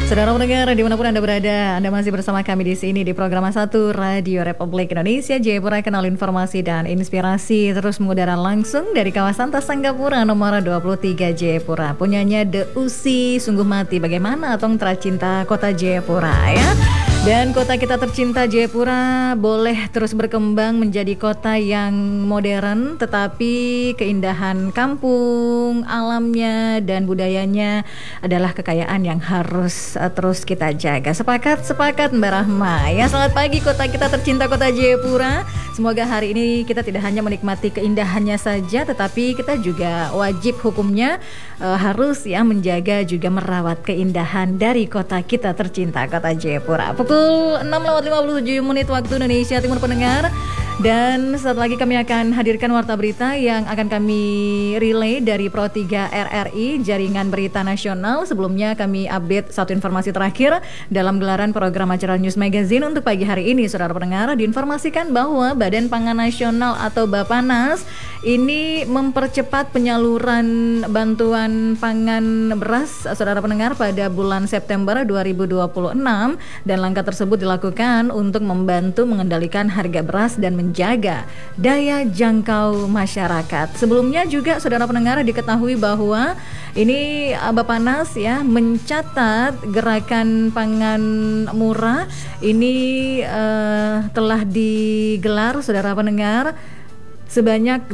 Saudara pendengar, dimanapun Anda berada, Anda masih bersama kami di sini di program 1 Radio Republik Indonesia Jayapura, kanal informasi dan inspirasi terus mengudara langsung dari kawasan Tasanggapura nomor 23 Jayapura. Punyanya The Usi, sungguh mati bagaimana Tong Tracinta Kota Jayapura ya. Dan kota kita tercinta Jayapura boleh terus berkembang menjadi kota yang modern, tetapi keindahan kampung, alamnya dan budayanya adalah kekayaan yang harus terus kita jaga. Sepakat Mbak Rahma ya. Selamat pagi kota kita tercinta, kota Jayapura. Semoga hari ini kita tidak hanya menikmati keindahannya saja, tetapi kita juga wajib hukumnya harus ya menjaga juga merawat keindahan dari kota kita tercinta, kota Jayapura. Pukul 6:57 waktu Indonesia Timur pendengar. Dan saat lagi kami akan hadirkan warta berita yang akan kami relay dari Pro 3 RRI, Jaringan Berita Nasional. Sebelumnya kami update satu informasi terakhir dalam gelaran program acara News Magazine untuk pagi hari ini. Saudara pendengar, diinformasikan bahwa Badan Pangan Nasional atau Bappenas ini mempercepat penyaluran bantuan pangan beras, saudara pendengar, pada bulan September 2026, dan langkah tersebut dilakukan untuk membantu mengendalikan harga beras dan menjaga daya jangkau masyarakat. Sebelumnya juga saudara pendengar diketahui bahwa ini Bappenas ya mencatat gerakan pangan murah ini telah digelar, saudara pendengar, sebanyak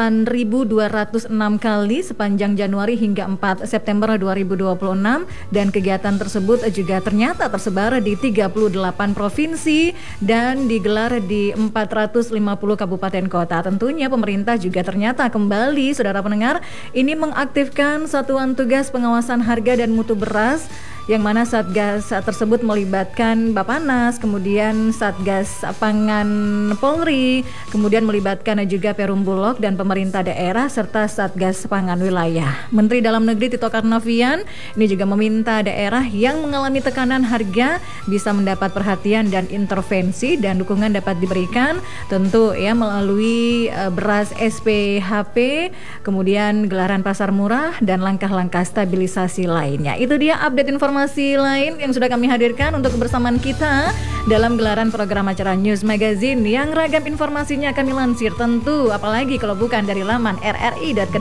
8.206 kali sepanjang Januari hingga 4 September 2026, dan kegiatan tersebut juga ternyata tersebar di 38 provinsi dan digelar di 450 kabupaten kota. Tentunya pemerintah juga ternyata kembali, saudara pendengar, ini mengaktifkan satuan tugas pengawasan harga dan mutu beras, yang mana Satgas tersebut melibatkan Bappenas, kemudian Satgas Pangan Polri, kemudian melibatkan juga Perum Bulog dan pemerintah daerah serta Satgas Pangan Wilayah. Menteri Dalam Negeri Tito Karnavian ini juga meminta daerah yang mengalami tekanan harga bisa mendapat perhatian dan intervensi, dan dukungan dapat diberikan tentu ya melalui beras SPHP, kemudian gelaran pasar murah dan langkah-langkah stabilisasi lainnya. Itu dia update informasi lain yang sudah kami hadirkan untuk kebersamaan kita dalam gelaran program acara News Magazine yang ragam informasinya kami lansir, tentu apalagi kalau bukan dari laman rri.com.